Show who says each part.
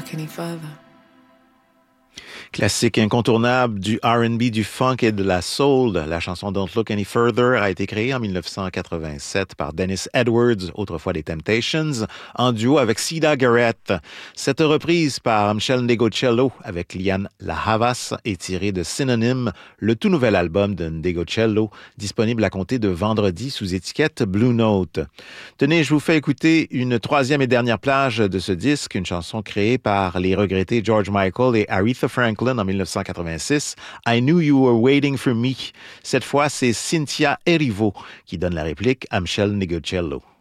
Speaker 1: look any further.
Speaker 2: Classique incontournable du R&B, du funk et de la soul, la chanson Don't Look Any Further a été créée en 1987 par Dennis Edwards, autrefois des Temptations, en duo avec Sida Garrett. Cette reprise par Michel Ndegocello avec Liane La Havas est tirée de Synonym, le tout nouvel album de Ndegocello, disponible à compter de vendredi sous étiquette Blue Note. Tenez, je vous fais écouter une troisième et dernière plage de ce disque, une chanson créée par les regrettés George Michael et Aretha Franklin en 1986, I Knew You Were Waiting for Me. Cette fois, c'est Cynthia Erivo qui donne la réplique à Michel Ndegocello.